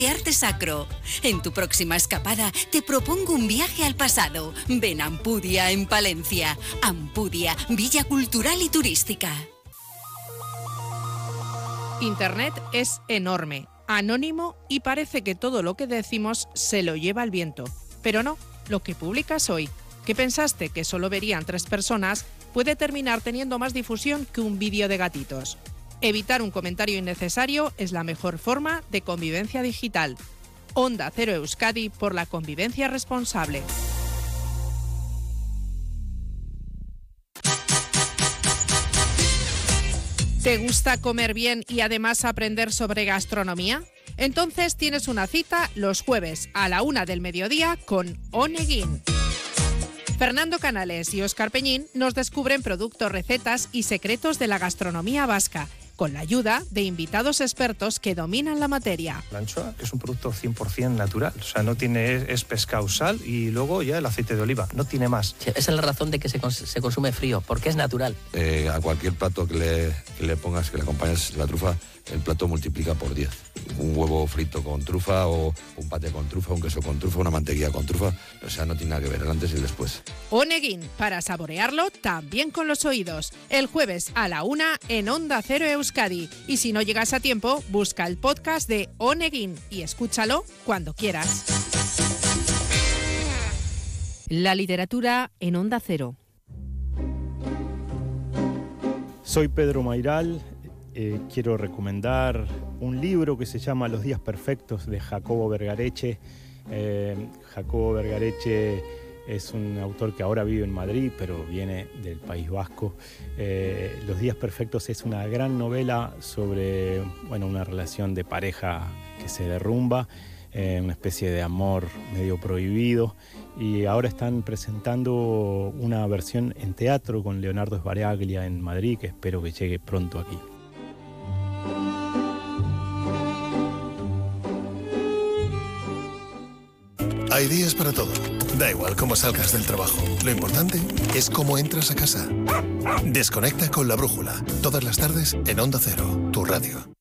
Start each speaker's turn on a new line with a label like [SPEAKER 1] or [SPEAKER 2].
[SPEAKER 1] Arte Sacro. En tu próxima escapada te propongo un viaje al pasado. Ven a Ampudia, en Palencia. Ampudia, Villa Cultural y Turística.
[SPEAKER 2] Internet es enorme, anónimo y parece que todo lo que decimos se lo lleva el viento. Pero no, lo que publicas hoy, que pensaste que solo verían 3 personas, puede terminar teniendo más difusión que un vídeo de gatitos. Evitar un comentario innecesario es la mejor forma de convivencia digital. Onda Cero Euskadi por la convivencia responsable. ¿Te gusta comer bien y además aprender sobre gastronomía? Entonces tienes una cita los jueves a la 1 del mediodía con Onegin. Fernando Canales y Óscar Peñín nos descubren productos, recetas y secretos de la gastronomía vasca, con la ayuda de invitados expertos que dominan la materia.
[SPEAKER 3] La anchoa es un producto 100% natural, o sea, no tiene, es pescado, sal y luego ya el aceite de oliva, no tiene más.
[SPEAKER 4] Sí, esa es la razón de que se consume frío, porque es natural.
[SPEAKER 5] A cualquier plato que le pongas, que le acompañes la trufa, el plato multiplica por 10. Un huevo frito con trufa o un paté con trufa, un queso con trufa, una mantequilla con trufa, o sea, no tiene nada que ver el antes y el después.
[SPEAKER 2] Onegin, para saborearlo también con los oídos. El jueves a la 1 en Onda Cero Euskadi. Y si no llegas a tiempo, busca el podcast de Onegin y escúchalo cuando quieras. La literatura en Onda Cero.
[SPEAKER 6] Soy Pedro Mairal. Quiero recomendar un libro que se llama Los días perfectos de Jacobo Vergareche. Jacobo Vergareche es un autor que ahora vive en Madrid, pero viene del País Vasco. Los días perfectos es una gran novela sobre una relación de pareja que se derrumba, una especie de amor medio prohibido. Y ahora están presentando una versión en teatro con Leonardo Sbaraglia en Madrid, que espero que llegue pronto aquí.
[SPEAKER 7] Hay días para todo. Da igual cómo salgas del trabajo. Lo importante es cómo entras a casa. Desconecta con La Brújula. Todas las tardes en Onda Cero, tu radio.